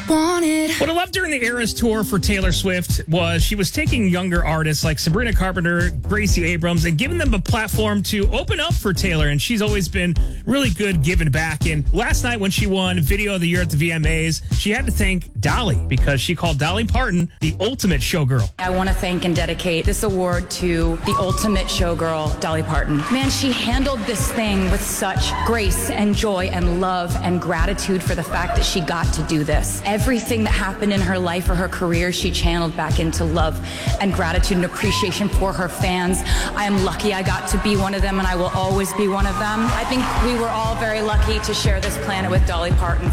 wanted. What I loved during the Eras tour for Taylor Swift was she was taking younger artists like Sabrina Carpenter, Gracie Abrams, and giving them a platform to open up for Taylor. And she's always been really good giving back. And last night when she won Video of the Year at the VMAs, she had to thank Dolly because she called Dolly Parton the ultimate showgirl. I want to thank and dedicate this award to the ultimate showgirl, Dolly Parton. Man, she handled this thing with such grace and joy and love and gratitude for the fact that she got to do this. Everything that happened in her life or her career, she channeled back into love and gratitude and appreciation for her fans. I am lucky I got to be one of them, and I will always be one of them. I think we were all very lucky to share this planet with Dolly Parton.